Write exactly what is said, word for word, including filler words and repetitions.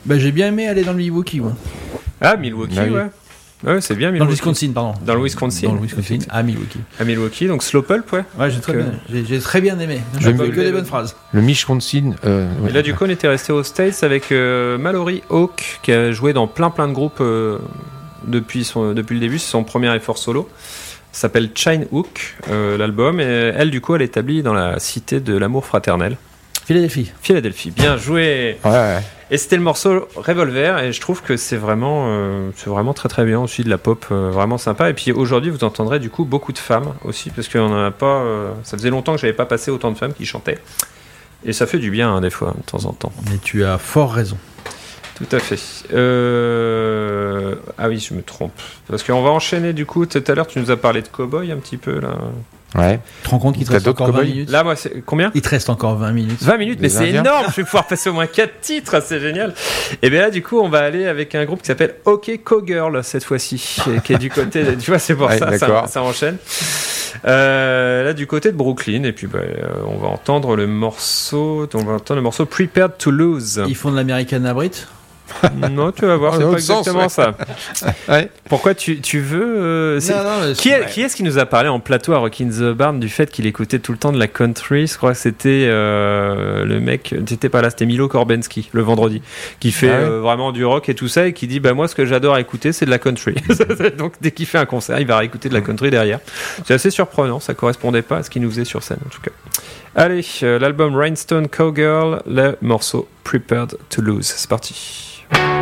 Bah, j'ai bien aimé aller dans le Milwaukee, moi. Ah, Milwaukee, Ah oui. ouais. Ouais, c'est bien Dans Milwaukee. le Wisconsin, pardon. Dans le Wisconsin. Dans le Wisconsin, à Milwaukee. À Milwaukee, donc Slow Pulp, ouais. Ouais, j'ai très, Donc, bien, j'ai, j'ai très bien aimé. Je J'ai pas me- que des bonnes phrases. Le Wisconsin. Euh, ouais. Et là, du coup, on était resté aux States avec euh, Mallory Hawk, qui a joué dans plein plein de groupes euh, depuis, son, depuis le début. C'est son premier effort solo. Ça s'appelle Chine Hook, euh, l'album. Et elle, du coup, elle est établie dans la cité de l'amour fraternel. Philadelphie. Philadelphie. Bien joué. Ouais, ouais. Et c'était le morceau Revolver. Et je trouve que c'est vraiment, euh, c'est vraiment très très bien aussi, de la pop euh, vraiment sympa. Et puis aujourd'hui, vous entendrez du coup beaucoup de femmes aussi, parce qu'on en a pas. Euh, ça faisait longtemps que j'avais pas passé autant de femmes qui chantaient. Et ça fait du bien, hein, des fois, de temps en temps. Mais tu as fort raison. Tout à fait. Euh... Ah oui, je me trompe. Parce qu'on va enchaîner, du coup, tout à l'heure, tu nous as parlé de Cowboy un petit peu, là. Ouais. Tu te rends compte qu'il te T'as reste d'autres encore vingt cowboys minutes Là, moi, c'est... Combien ? Il te reste encore vingt minutes. vingt minutes, mais Des c'est Indiens. énorme. Je vais pouvoir passer au moins quatre titres, c'est génial. Et bien là, du coup, on va aller avec un groupe qui s'appelle OK Cowgirl cette fois-ci, qui est, qui est du côté, de- tu vois, c'est pour Ouais, ça, ça, d'accord. ça enchaîne. Euh, là, du côté de Brooklyn, et puis bah, euh, on va entendre le morceau, on va entendre le morceau Prepared to Lose. Ils font de l'American Abrit. Non, tu vas voir, Dans c'est pas l'autre sens, exactement ouais. ça. Ouais. Pourquoi tu, tu veux euh, c'est- Non, non, mais Qui, c'est- est, qui est-ce qui nous a parlé en plateau à Rockin' the Barn du fait qu'il écoutait tout le temps de la country? Je crois que c'était euh, le mec, t'étais pas là, c'était Milo Korbensky le vendredi, qui fait Ah ouais. euh, vraiment du rock et tout ça, et qui dit bah moi ce que j'adore écouter c'est de la country. Donc dès qu'il fait un concert, il va réécouter de la country derrière. C'est assez surprenant, ça correspondait pas à ce qu'il nous faisait sur scène en tout cas. Allez, euh, l'album Rhinestone Cowgirl, le morceau Prepared to Lose, c'est parti.